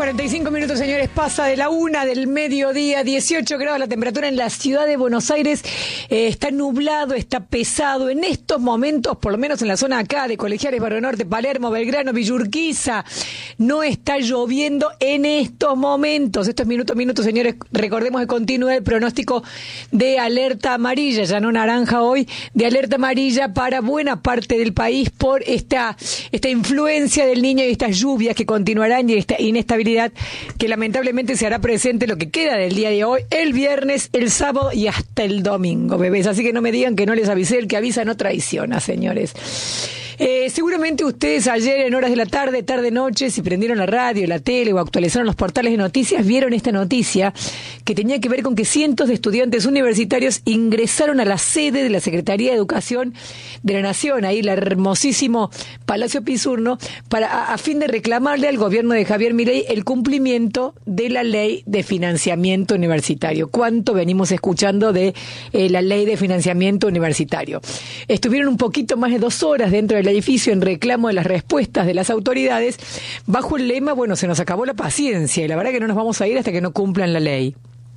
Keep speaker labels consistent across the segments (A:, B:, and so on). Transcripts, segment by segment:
A: 45 minutos, señores, pasa de la 1 del mediodía, 18 grados la temperatura en la ciudad de Buenos Aires. Está nublado, está pesado. En estos momentos, por lo menos en la zona acá de Colegiales, Barrio Norte, Palermo, Belgrano, Villa Urquiza, no está lloviendo en estos momentos. Estos minutos, señores, recordemos que continúa el pronóstico de alerta amarilla, ya no naranja hoy, de alerta amarilla para buena parte del país por esta influencia del Niño y estas lluvias que continuarán y esta inestabilidad que lamentablemente se hará presente lo que queda del día de hoy, el viernes, el sábado y hasta el domingo, bebés. Así que no me digan que no les avisé, el que avisa no traiciona, señores. Seguramente ustedes ayer en horas de la tarde-noche, si prendieron la radio, la tele o actualizaron los portales de noticias, vieron esta noticia que tenía que ver con que cientos de estudiantes universitarios ingresaron a la sede de la Secretaría de Educación de la Nación, ahí el hermosísimo Palacio Pisurno, a fin de reclamarle al gobierno de Javier Milei el cumplimiento de la ley de financiamiento universitario. ¿Cuánto venimos escuchando de la ley de financiamiento universitario? Estuvieron un poquito más de 2 horas dentro del edificio en reclamo de las respuestas de las autoridades, bajo el lema, bueno, se nos acabó la paciencia y la verdad que no nos vamos a ir hasta que no cumplan la ley.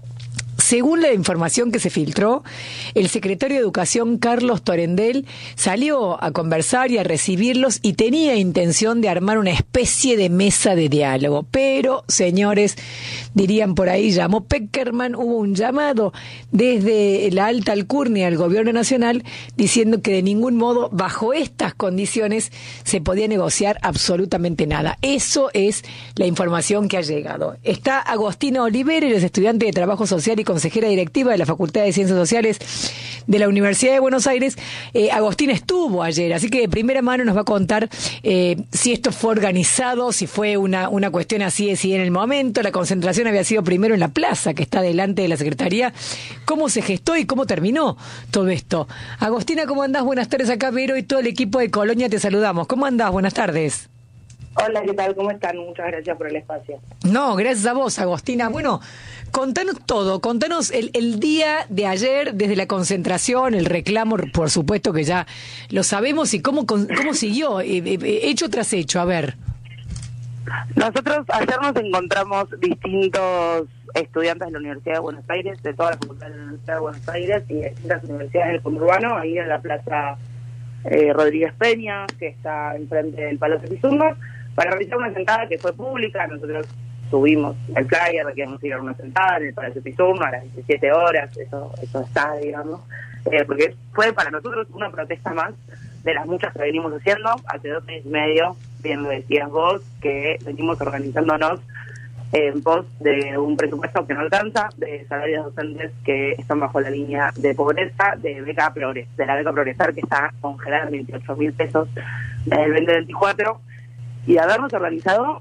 A: Según la información que se filtró, el secretario de Educación, Carlos Torendel, salió a conversar y a recibirlos y tenía intención de armar una especie de mesa de diálogo. Pero, señores, dirían por ahí, llamó Peckerman, hubo un llamado desde la alta alcurnia del gobierno nacional diciendo que de ningún modo, bajo estas condiciones, se podía negociar absolutamente nada. Eso es la información que ha llegado. Está Agostina Olivera, es estudiante de Trabajo Social y consejera directiva de la Facultad de Ciencias Sociales de la Universidad de Buenos Aires. Agostina estuvo ayer, así que de primera mano nos va a contar si esto fue organizado, si fue una cuestión así de si en el momento la concentración había sido primero en la plaza que está delante de la Secretaría, cómo se gestó y cómo terminó todo esto. Agostina, ¿cómo andás? Buenas tardes, acá Vero y todo el equipo de Colonia te saludamos. ¿Cómo andás? Buenas tardes.
B: Hola, ¿qué tal? ¿Cómo están? Muchas gracias por el espacio.
A: No, gracias a vos, Agostina. Bueno, contanos todo, contanos el día de ayer, desde la concentración, el reclamo, por supuesto que ya lo sabemos, y cómo siguió, hecho tras hecho, a ver.
B: Nosotros ayer nos encontramos distintos estudiantes de la Universidad de Buenos Aires, de toda la Facultad de la Universidad de Buenos Aires y de distintas universidades del conurbano, ahí en la Plaza Rodríguez Peña, que está enfrente del Palacio Pisurno, para realizar una sentada que fue pública. Nosotros subimos el flyer de que íbamos a ir a una sentada en el Palacio Pisurno a las 17 horas, eso está, digamos, porque fue para nosotros una protesta más de las muchas que venimos haciendo hace 2 años y medio, bien lo decías vos, que venimos organizándonos en pos de un presupuesto que no alcanza, de salarios docentes que están bajo la línea de pobreza, de beca de la beca Progresar, que está congelada en 28.000 pesos desde el 2024, y de habernos organizado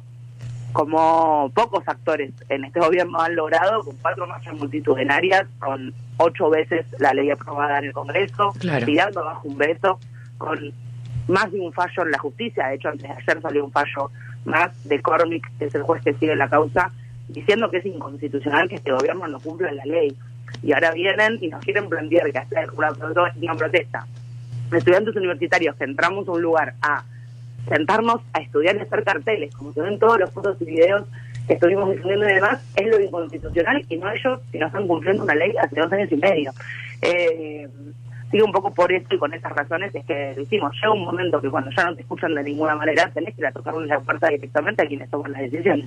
B: como pocos actores en este gobierno han logrado, con 4 marchas multitudinarias, con 8 veces la ley aprobada en el Congreso, claro, tirando bajo un veto, con más de un fallo en la justicia. De hecho, antes de ayer salió un fallo más de Cormick, que es el juez que sigue la causa, diciendo que es inconstitucional que este gobierno no cumpla la ley. Y ahora vienen y nos quieren plantear que hacer una protesta. Estudiantes universitarios que entramos a un lugar a sentarnos a estudiar y hacer carteles, como se ven todos los fotos y videos que estuvimos difundiendo y demás, es lo inconstitucional, y no ellos que no están cumpliendo una ley hace 2 años y medio. Sigue un poco por eso y con esas razones es que decimos, llega un momento que cuando ya no te escuchan de ninguna manera, tenés que ir a tocarle la puerta directamente a quienes toman las decisiones.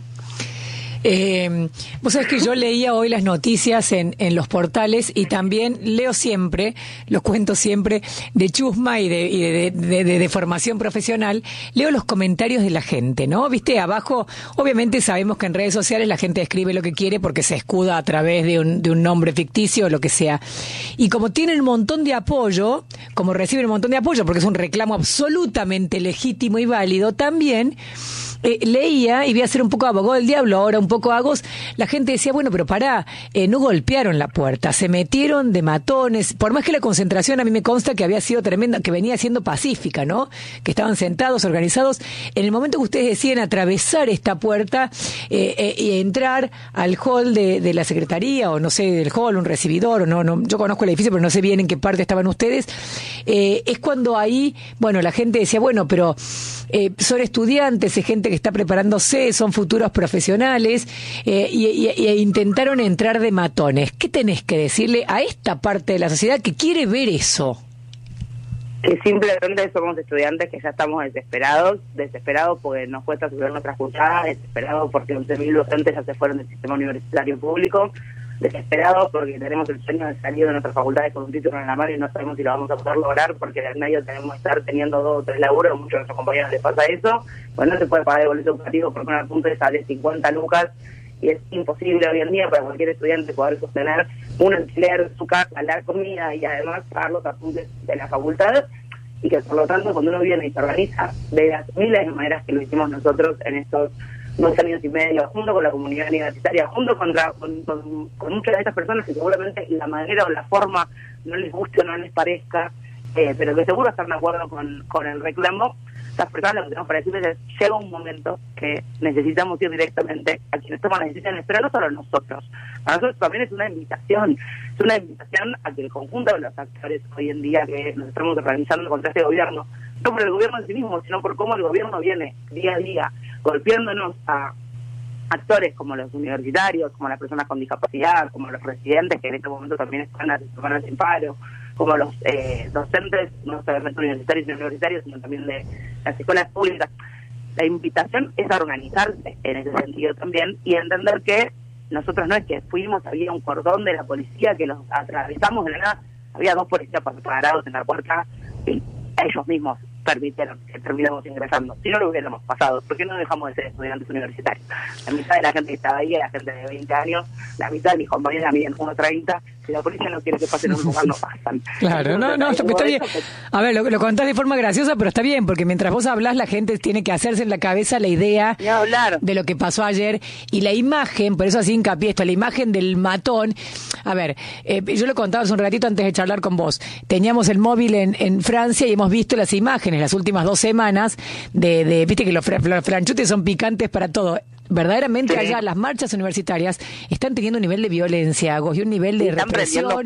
A: Vos sabés que yo leía hoy las noticias en los portales y también leo siempre, los cuento siempre, de chusma y de formación profesional, leo los comentarios de la gente, ¿no? Viste, abajo, obviamente sabemos que en redes sociales la gente escribe lo que quiere porque se escuda a través de un nombre ficticio o lo que sea. Y como tienen un montón de apoyo, como reciben un montón de apoyo porque es un reclamo absolutamente legítimo y válido, también leía, y voy a ser un poco abogado del diablo, ahora un poco agos, la gente decía, bueno, pero pará, no golpearon la puerta, se metieron de matones, por más que la concentración a mí me consta que había sido tremenda, que venía siendo pacífica, ¿no? Que estaban sentados, organizados, en el momento que ustedes deciden atravesar esta puerta y entrar al hall de la Secretaría, o no sé, del hall, un recibidor, o no, yo conozco el edificio, pero no sé bien en qué parte estaban ustedes, es cuando ahí, bueno, la gente decía, bueno, pero son estudiantes, es gente que está preparándose, son futuros profesionales, y intentaron entrar de matones. ¿Qué tenés que decirle a esta parte de la sociedad que quiere ver eso?
B: Que simplemente somos estudiantes que ya estamos desesperados porque nos cuesta subir nuestras juntadas, desesperados porque 11.000 docentes ya se fueron del sistema universitario público, desesperados porque tenemos el sueño de salir de nuestras facultades con un título en la mano y no sabemos si lo vamos a poder lograr porque en el medio tenemos que estar teniendo 2 o 3 laburos, muchos de nuestros compañeros les pasa eso, pues no se puede pagar el boleto educativo porque una punta sale 50 lucas y es imposible hoy en día para cualquier estudiante poder sostener un alquiler, su casa, la comida y además pagar los apuntes de la facultad, y que por lo tanto cuando uno viene y se organiza de las miles de maneras que lo hicimos nosotros en estos 2 años y medio, junto con la comunidad universitaria, junto con muchas de estas personas que seguramente la manera o la forma no les guste o no les parezca, pero que seguro están de acuerdo con el reclamo, estas personas lo que tenemos para decirles es: llega un momento que necesitamos ir directamente a quienes toman las decisiones, pero no solo nosotros. Para nosotros también es una invitación a que el conjunto de los actores hoy en día que nos estamos organizando contra este gobierno, no por el gobierno en sí mismo, sino por cómo el gobierno viene día a día golpeándonos a actores como los universitarios, como las personas con discapacidad, como los residentes que en este momento también están a semanas en paro, como los docentes, no solamente universitarios y universitarios, sino también de las escuelas públicas. La invitación es a organizarse en ese sentido también y entender que nosotros no es que fuimos, había un cordón de la policía que los atravesamos de la nada, había 2 policías parados en la puerta y ellos mismos permitieron que terminamos ingresando. Si no lo hubiéramos pasado, ¿por qué no dejamos de ser estudiantes universitarios? La mitad de la gente que estaba ahí era gente de 20 años, la mitad de mis compañeros miden 1,30. Si la policía no quiere que pasen un lugar, no pasan.
A: Claro, no, está bien. A ver, lo contás de forma graciosa, pero está bien, porque mientras vos hablás, la gente tiene que hacerse en la cabeza la idea de lo que pasó ayer. Y la imagen, por eso así hincapié esto, la imagen del matón. A ver, yo lo contaba hace un ratito antes de charlar con vos. Teníamos el móvil en Francia y hemos visto las imágenes las últimas 2 semanas viste que los franchutes son picantes para todo. Verdaderamente sí. Allá las marchas universitarias están teniendo un nivel de violencia, y un nivel de represión.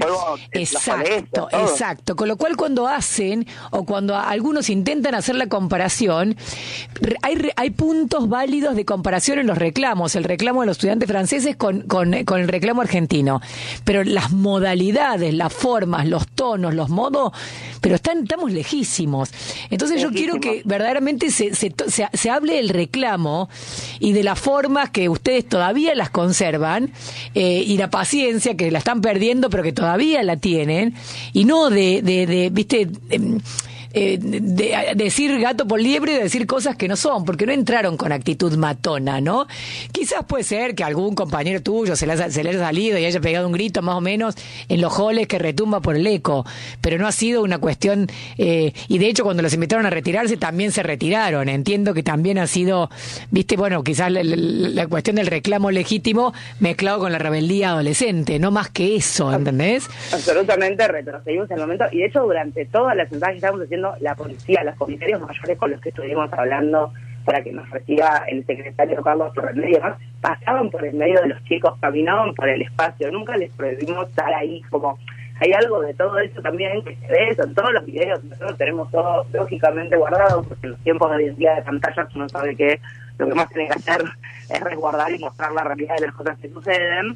A: Exacto. Con lo cual cuando hacen, o cuando algunos intentan hacer la comparación, hay puntos válidos de comparación en los reclamos. El reclamo de los estudiantes franceses con el reclamo argentino. Pero las modalidades, las formas, los tonos, los modos, pero estamos lejísimos. Entonces yo quiero que verdaderamente se hable del reclamo y de la formas que ustedes todavía las conservan, y la paciencia que la están perdiendo pero que todavía la tienen, y no viste, de decir gato por liebre, de decir cosas que no son, porque no entraron con actitud matona, ¿no? Quizás puede ser que algún compañero tuyo se le haya salido y haya pegado un grito más o menos en los halls que retumba por el eco, pero no ha sido una cuestión, y de hecho cuando los invitaron a retirarse también se retiraron. Entiendo que también ha sido, viste, bueno, quizás la cuestión del reclamo legítimo mezclado con la rebeldía adolescente, no más que eso, ¿entendés?
B: Absolutamente, retrocedimos en el momento, y de hecho durante todas las mensajes que estábamos haciendo, la policía, los comisarios mayores con los que estuvimos hablando para que nos reciba el secretario Carlos Torrendel y demás, pasaban por el medio de los chicos, caminaban por el espacio, nunca les prohibimos estar ahí. Como hay algo de todo eso también que se ve, son todos los videos, nosotros tenemos todo lógicamente guardado, porque en los tiempos de identidad de pantallas uno sabe que lo que más tiene que hacer es resguardar y mostrar la realidad de las cosas que suceden.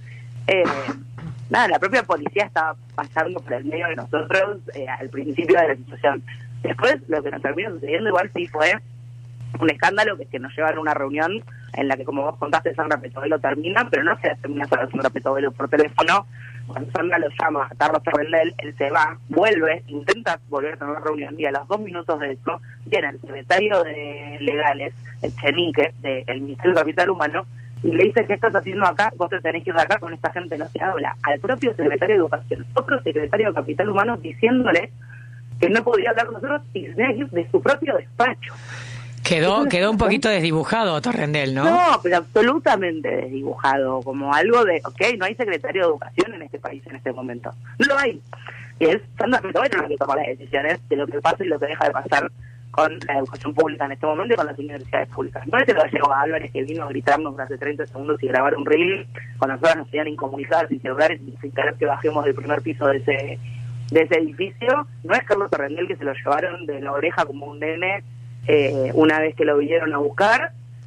B: La propia policía estaba pasando por el medio de nosotros al principio de la situación. Después, lo que nos terminó sucediendo igual sí fue un escándalo, que es que nos llevaron a una reunión en la que, como vos contaste, Sandra Petovelo termina, pero no se termina solo Sandra Petovelo por teléfono. Cuando Sandra lo llama a Carlos Torrendel, él se va, vuelve, intenta volver a tener una reunión, y a los 2 minutos de eso viene el secretario de Legales, el Chenique, del Ministerio de Capital Humano, y le dice: ¿qué estás haciendo acá? Vos te tenés que ir de acá, con esta gente no se habla. Al propio secretario de Educación, otro secretario de Capital Humano, diciéndole que no podía hablar con nosotros y se tenía que ir de su propio despacho.
A: Quedó un poquito desdibujado Torrendel, ¿no?
B: No, pero absolutamente desdibujado, como algo de, no hay secretario de Educación en este país en este momento. No lo hay. Y es Sandra Petovelo la que toma las decisiones de lo que pasa y lo que deja de pasar con la educación pública en este momento y con las universidades públicas. No es el Gallego Álvarez que vino a gritarnos durante 30 segundos y grabar un reel cuando nosotros nos tenían incomunicadas, sin celulares, sin querer que bajemos del primer piso de ese edificio. No es Carlos Torrendel, que se lo llevaron de la oreja como un nene una vez que lo vinieron a buscar,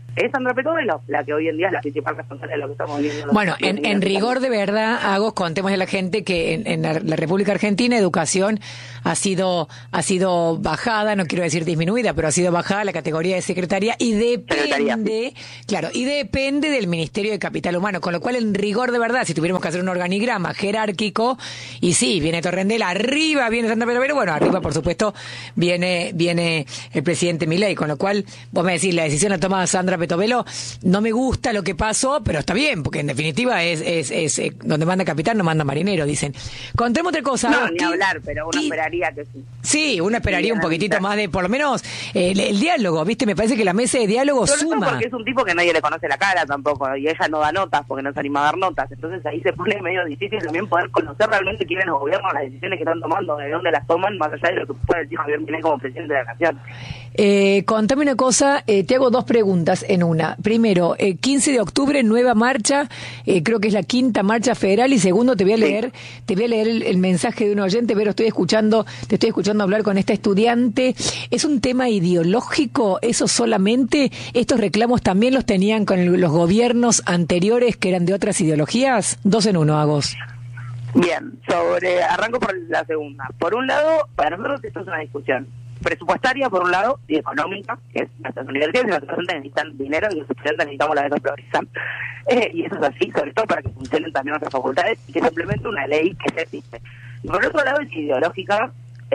B: es Sandra Petovelo, la que hoy en día es la principal responsable de lo que estamos viendo.
A: Bueno, en rigor de verdad, Agos, contémosle a la gente que en la República Argentina educación ha sido bajada, no quiero decir disminuida, pero ha sido bajada la categoría de secretaria y depende, claro, y depende del Ministerio de Capital Humano, con lo cual en rigor de verdad, si tuviéramos que hacer un organigrama jerárquico, y sí, viene Torrendel, arriba viene Sandra Petovelo, bueno, arriba por supuesto viene el presidente Milei, con lo cual vos me decís, la decisión la toma Sandra Petovelo, no me gusta lo que pasó, pero está bien, porque en definitiva es donde manda capitán no manda marinero, dicen. Contemos otra cosa.
B: No, ni hablar, pero uno esperaría que sí.
A: Sí, uno esperaría un poquitito más de, por lo menos, el diálogo, ¿viste? Me parece que la mesa de diálogo suma.
B: Porque es un tipo que nadie le conoce la cara tampoco, y ella no da notas, porque no se anima a dar notas, entonces ahí se pone medio difícil también poder conocer realmente quiénes los gobiernos, las decisiones que están tomando, de dónde las toman, más allá de lo que puede decir Javier Milei como presidente de la nación.
A: Contame una cosa, te hago dos preguntas en una. Primero, 15 de octubre, nueva marcha, creo que es la quinta marcha federal, y segundo, te voy a leer el mensaje de un oyente, pero te estoy escuchando hablar con esta estudiante. ¿Es un tema ideológico eso solamente? ¿Estos reclamos también los tenían con los gobiernos anteriores que eran de otras ideologías? 2 en 1, Agos.
B: Bien, arranco por la segunda. Por un lado, para nosotros esto es una discusión presupuestaria, por un lado, y económica, que es nuestras universidades y nuestros estudiantes necesitan dinero y los estudiantes necesitamos la beca progresar. Y eso es así, sobre todo para que funcionen también nuestras facultades y que se implemente una ley que ya existe. Y por otro lado es ideológica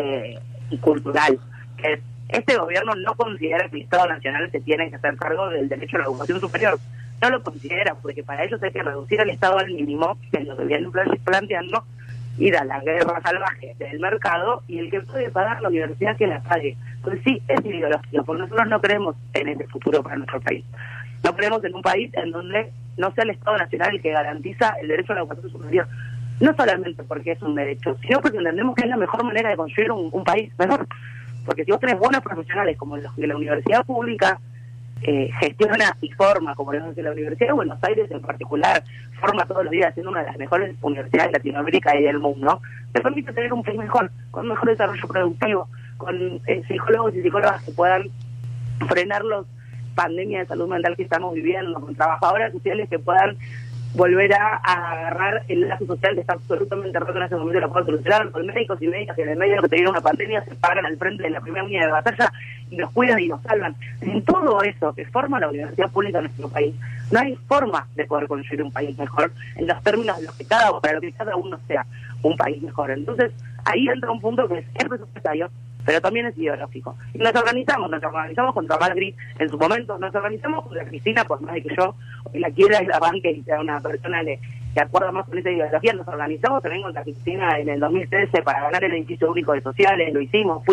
B: y cultural, que es, este gobierno no considera que el Estado Nacional se tiene que hacer cargo del derecho a la educación superior. No lo considera, porque para ellos hay que reducir el Estado al mínimo, que es lo que vienen planteando, ir a la guerra salvaje del mercado, y el que puede pagar la universidad que la pague. Entonces sí, es ideológico, porque nosotros no creemos en ese futuro para nuestro país. No creemos en un país en donde no sea el Estado Nacional el que garantiza el derecho a la educación superior. No solamente porque es un derecho, sino porque entendemos que es la mejor manera de construir un país mejor. Porque si vos tenés buenos profesionales como los que la universidad pública gestiona y forma, como lo hace la Universidad de Buenos Aires en particular, forma todos los días siendo una de las mejores universidades de Latinoamérica y del mundo, te permite tener un país mejor, con mejor desarrollo productivo, con psicólogos y psicólogas que puedan frenar las pandemias de salud mental que estamos viviendo, con trabajadoras sociales que puedan volver a agarrar el lazo social que está absolutamente roto en ese momento y lo puedan solucionar, con médicos y médicas que en el medio de lo que te viene una pandemia se paran al frente de la primera línea de batalla y nos cuidan y nos salvan. En todo eso que forma la universidad pública de nuestro país, no hay forma de poder construir un país mejor en los términos de para lo que cada uno sea un país mejor. Entonces, ahí entra un punto que es presupuestario, pero también es ideológico. Y nos organizamos contra Macri en su momento, nos organizamos contra Cristina, por más de que yo la quiera y la banque y sea una persona que acuerda más con esa ideología, nos organizamos también contra Cristina en el 2013 para ganar el edificio único de sociales, lo hicimos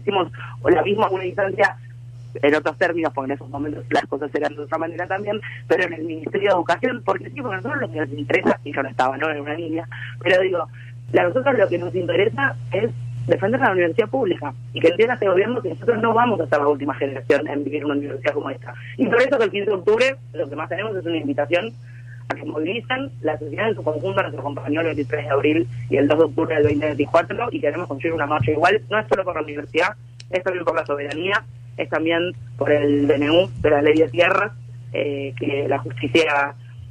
B: la misma una instancia en otros términos, porque en esos momentos las cosas eran de otra manera también, pero en el Ministerio de Educación, porque sí, porque a nosotros lo que nos interesa, y yo no estaba, no en una línea, pero digo, a nosotros lo que nos interesa es defender a la universidad pública y que entienda este gobierno que nosotros no vamos a ser la última generación en vivir una universidad como esta. Y por eso que el 15 de octubre lo que más tenemos es una invitación a que movilizan la sociedad en su conjunto. Nos acompañó el 23 de abril y el 2 de octubre del 2024 y queremos construir una marcha igual. No es solo por la universidad, es también por la soberanía, es también por el DNU de la ley de tierras, que la justicia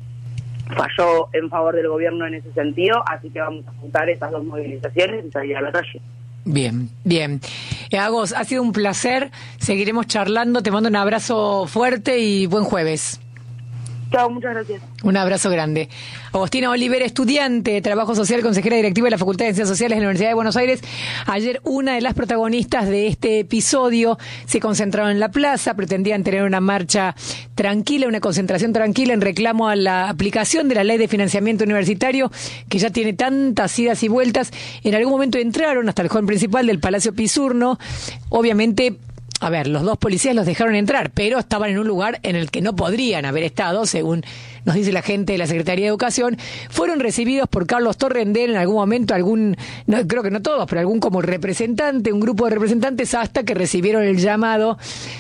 B: falló en favor del gobierno en ese sentido, así que vamos a juntar esas dos movilizaciones y salir a la calle.
A: Bien. Agos, ha sido un placer, seguiremos charlando, te mando un abrazo fuerte y buen jueves.
B: Chao, muchas gracias.
A: Un abrazo grande. Agostina Oliver, estudiante de Trabajo Social, consejera directiva de la Facultad de Ciencias Sociales de la Universidad de Buenos Aires. Ayer una de las protagonistas de este episodio se concentraron en la plaza, pretendían tener una marcha tranquila, una concentración tranquila en reclamo a la aplicación de la Ley de Financiamiento Universitario, que ya tiene tantas idas y vueltas. En algún momento entraron hasta el hall principal del Palacio Pisurno, obviamente. A ver, los dos policías los dejaron entrar, pero estaban en un lugar en el que no podrían haber estado, según nos dice la gente de la Secretaría de Educación. Fueron recibidos por Carlos Torrendel en algún momento, creo que no todos, pero algún como representante, un grupo de representantes, hasta que recibieron el llamado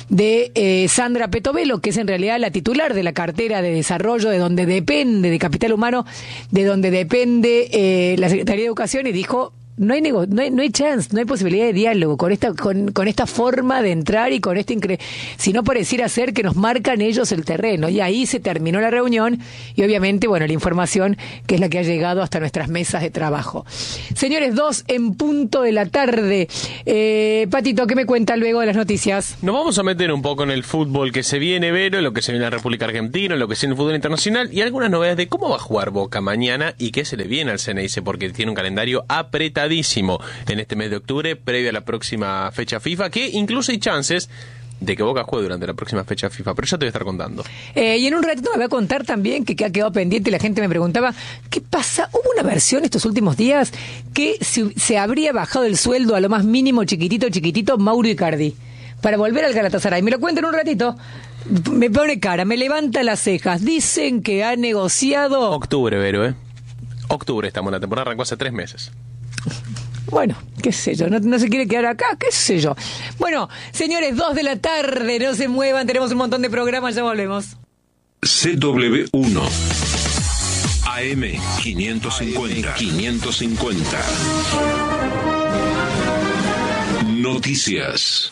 A: de Sandra Petovelo, que es en realidad la titular de la cartera de desarrollo, de donde depende, de capital humano, de donde depende la Secretaría de Educación, y dijo: no hay chance, no hay posibilidad de diálogo con esta forma de entrar y con si no pareciera ser que nos marcan ellos el terreno. Y ahí se terminó la reunión y obviamente, bueno, la información que es la que ha llegado hasta nuestras mesas de trabajo. Señores, 2:00 p.m. Patito, ¿qué me cuenta luego de las noticias?
C: Nos vamos a meter un poco en el fútbol que se viene, Vero, en lo que se viene en la República Argentina, en lo que se viene en el fútbol internacional y algunas novedades de cómo va a jugar Boca mañana y qué se le viene al Ceneice, porque tiene un calendario apretadísimo en este mes de octubre, previo a la próxima fecha FIFA, que incluso hay chances de que Boca juegue durante la próxima fecha FIFA, pero ya te voy a estar contando.
A: Y en un ratito me voy a contar también que ha quedado pendiente y la gente me preguntaba, ¿qué pasa? Hubo una versión estos últimos días que se habría bajado el sueldo a lo más mínimo chiquitito Mauro Icardi para volver al Galatasaray. Me lo cuento en un ratito. Me pone cara, me levanta las cejas. Dicen que ha negociado...
C: Octubre, Vero, Octubre estamos, la temporada arrancó hace 3 meses.
A: Bueno, qué sé yo, no se quiere quedar acá, qué sé yo. Bueno, señores, 2:00, no se muevan, tenemos un montón de programas, ya volvemos.
D: CW1 AM 550. Noticias.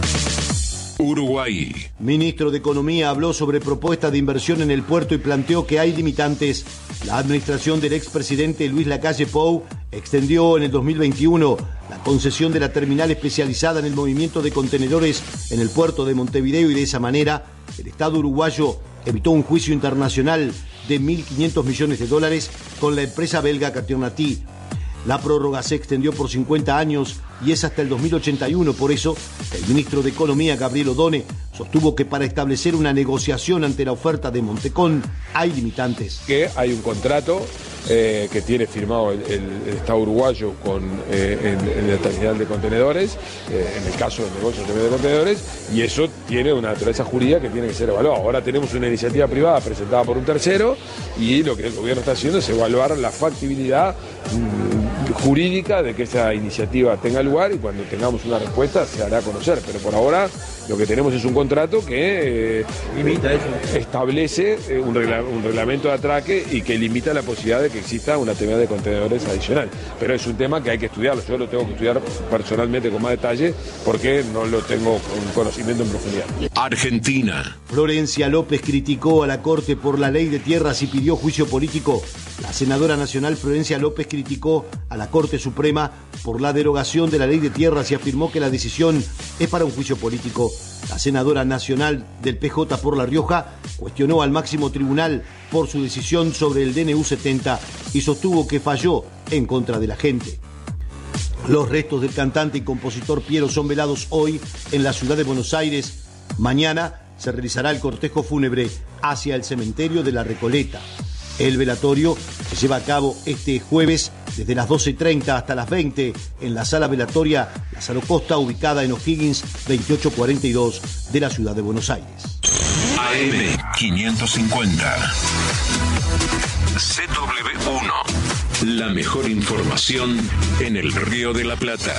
D: Uruguay.
E: Ministro de Economía habló sobre propuesta de inversión en el puerto y planteó que hay limitantes. La administración del expresidente Luis Lacalle Pou extendió en el 2021 la concesión de la terminal especializada en el movimiento de contenedores en el puerto de Montevideo y de esa manera el Estado uruguayo evitó un juicio internacional de $1.500 millones con la empresa belga Cartier-Nati. La prórroga se extendió por 50 años y es hasta el 2081. Por eso, el ministro de Economía, Gabriel Odone, sostuvo que para establecer una negociación ante la oferta de Montecón hay limitantes.
F: Que hay un contrato que tiene firmado el Estado uruguayo en la terminal de contenedores, en el caso del negocio de terminal de contenedores, y eso tiene una naturaleza jurídica que tiene que ser evaluada. Ahora tenemos una iniciativa privada presentada por un tercero y lo que el gobierno está haciendo es evaluar la factibilidad jurídica de que esa iniciativa tenga lugar y cuando tengamos una respuesta se hará conocer, pero por ahora lo que tenemos es un contrato que establece un reglamento de atraque y que limita la posibilidad de que exista una terminal de contenedores adicional, pero es un tema que hay que estudiarlo, yo lo tengo que estudiar personalmente con más detalle porque no lo tengo con conocimiento en profundidad.
D: Argentina.
E: Florencia López criticó a la Corte por la ley de tierras y pidió juicio político. La senadora nacional Florencia López criticó a la Corte Suprema por la derogación de la ley de tierras y afirmó que la decisión es para un juicio político. La senadora nacional del PJ por La Rioja cuestionó al máximo tribunal por su decisión sobre el DNU 70 y sostuvo que falló en contra de la gente. Los restos del cantante y compositor Piero son velados hoy en la ciudad de Buenos Aires. Mañana se realizará el cortejo fúnebre hacia el cementerio de La Recoleta. El velatorio se lleva a cabo este jueves desde las 12:30 hasta las 20 en la sala velatoria Lázaro Costa, ubicada en O'Higgins 2842 de la ciudad de Buenos Aires.
D: AM 550. CW1. La mejor información en el Río de la Plata.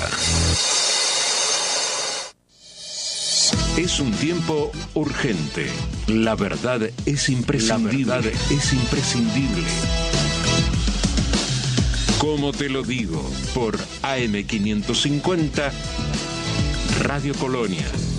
D: Es un tiempo urgente. La verdad es imprescindible. Como te lo digo, por AM 550, Radio Colonia.